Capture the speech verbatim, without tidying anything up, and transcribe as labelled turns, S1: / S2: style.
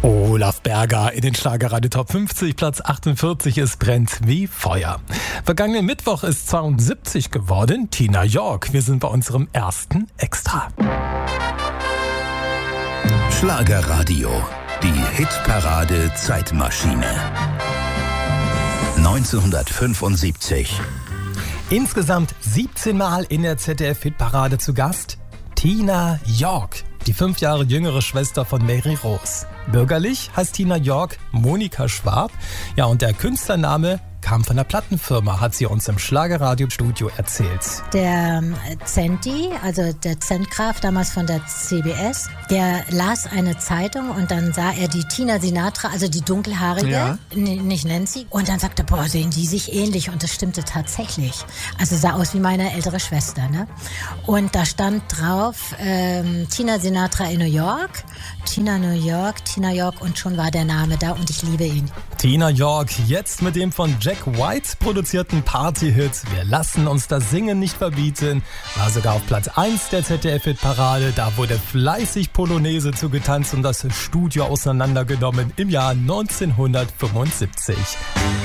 S1: Olaf Berger in den Schlagerradio Top fünfzig, Platz achtundvierzig, es brennt wie Feuer. Vergangenen Mittwoch ist zweiundsiebzig geworden, Tina York. Wir sind bei unserem ersten Extra.
S2: Schlagerradio, die Hitparade Zeitmaschine. neunzehnhundertfünfundsiebzig.
S1: Insgesamt siebzehn Mal in der Z D F-Hitparade zu Gast Tina York, die fünf Jahre jüngere Schwester von Mary Rose. Bürgerlich heißt Tina York Monika Schwab. Ja, und der Künstlername kam von der Plattenfirma, hat sie uns im Schlagerradio-Studio erzählt.
S3: Der Zenti, also der Zentgraf, damals von der C B S, der las eine Zeitung und dann sah er die Tina Sinatra, also die dunkelhaarige,
S4: ja.
S3: n- nicht Nancy, und dann sagte, boah, sehen die sich ähnlich, und das stimmte tatsächlich. Also sah aus wie meine ältere Schwester, ne? Und da stand drauf, ähm, Tina Sinatra in New York, Tina New York, Tina York, und schon war der Name da und ich liebe ihn.
S1: Tina York, jetzt mit dem von Jack White produzierten Party-Hit Wir lassen uns das Singen nicht verbieten, war sogar auf Platz eins der Z D F-Hitparade. Da wurde fleißig Polonaise zugetanzt und das Studio auseinandergenommen im Jahr neunzehnhundertfünfundsiebzig.